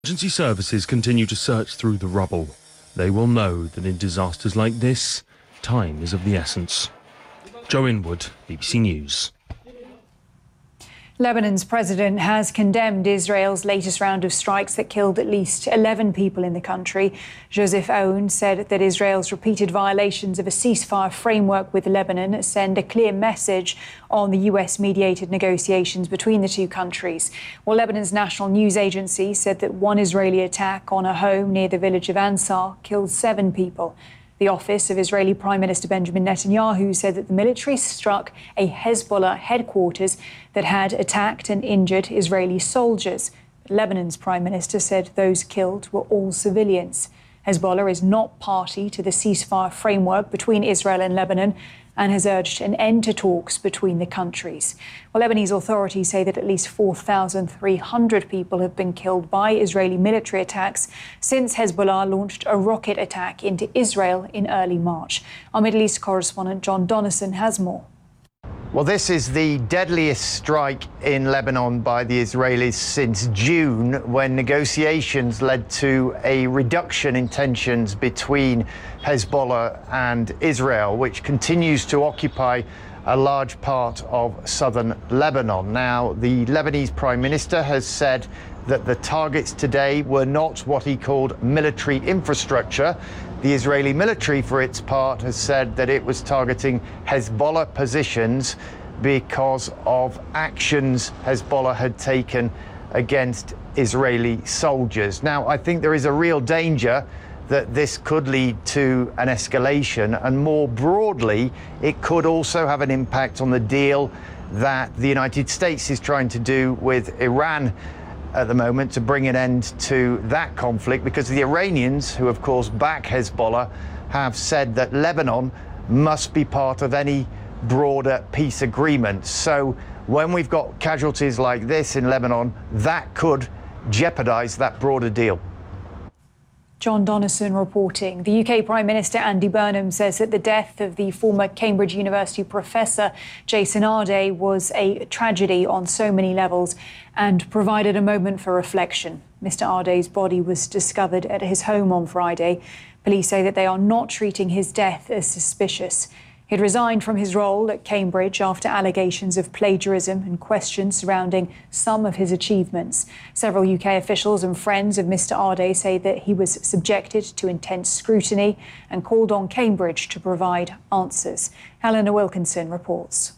Emergency services continue to search through the rubble. They will know that in disasters like this, time is of the essence. Joe Inwood, BBC News. Lebanon's president has condemned Israel's latest round of strikes that killed at least 11 people in the country. Joseph Aoun said that Israel's repeated violations of a ceasefire framework with Lebanon send a clear message on the US-mediated negotiations between the two countries. Well, Lebanon's national news agency said that one Israeli attack on a home near the village of Ansar killed 7 people. The office of Israeli Prime Minister Benjamin Netanyahu said that the military struck a Hezbollah headquarters that had attacked and injured Israeli soldiers. Lebanon's Prime Minister said those killed were all civilians. Hezbollah is not party to the ceasefire framework between Israel and Lebanon and has urged an end to talks between the countries. Well, Lebanese authorities say that at least 4,300 people have been killed by Israeli military attacks since Hezbollah launched a rocket attack into Israel in early March. Our Middle East correspondent John Donnison has more. Well, this is the deadliest strike in Lebanon by the Israelis since June, when negotiations led to a reduction in tensions between Hezbollah and Israel, which continues to occupy a large part of southern Lebanon. Now, the Lebanese Prime Minister has said that the targets today were not what he called military infrastructure. The Israeli military, for its part, has said that it was targeting Hezbollah positions because of actions Hezbollah had taken against Israeli soldiers. Now, I think there is a real danger that this could lead to an escalation, and more broadly, it could also have an impact on the deal that the United States is trying to do with Iran at the moment to bring an end to that conflict, because the Iranians, who of course back Hezbollah, have said that Lebanon must be part of any broader peace agreement. So when we've got casualties like this in Lebanon, that could jeopardize that broader deal. John Donnison reporting. The UK Prime Minister Andy Burnham says that the death of the former Cambridge University professor Jason Arday was a tragedy on so many levels and provided a moment for reflection. Mr. Arday's body was discovered at his home on Friday. Police say that they are not treating his death as suspicious. He'd resigned from his role at Cambridge after allegations of plagiarism and questions surrounding some of his achievements. Several UK officials and friends of Mr. Arday say that he was subjected to intense scrutiny and called on Cambridge to provide answers. Helena Wilkinson reports.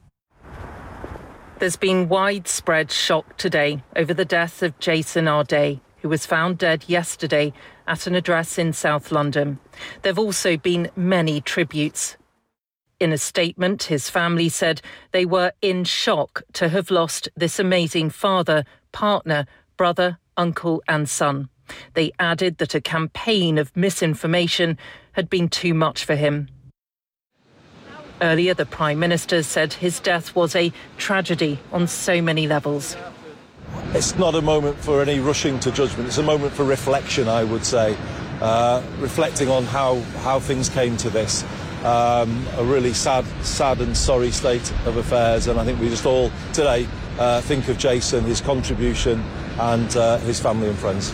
There's been widespread shock today over the death of Jason Arday, who was found dead yesterday at an address in South London. There have also been many tributes. In a statement, his family said they were in shock to have lost this amazing father, partner, brother, uncle and son. They added that a campaign of misinformation had been too much for him. Earlier, the Prime Minister said his death was a tragedy on so many levels. It's not a moment for any rushing to judgment. It's a moment for reflection, I would say, reflecting on how things came to this. A really sad and sorry state of affairs, and I think we just all today think of Jason, his contribution and his family and friends.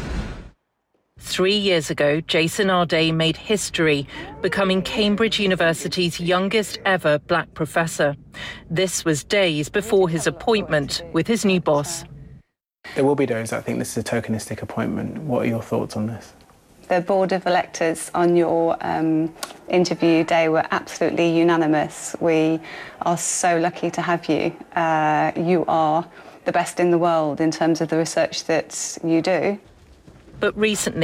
3 years ago, Jason Arday made history, becoming Cambridge University's youngest ever black professor. This was days before his appointment with his new boss. There will be those that think this is a tokenistic appointment. What are your thoughts on this? The Board of Electors on your interview day were absolutely unanimous. We are so lucky to have you. You are the best in the world in terms of the research that you do. But recently,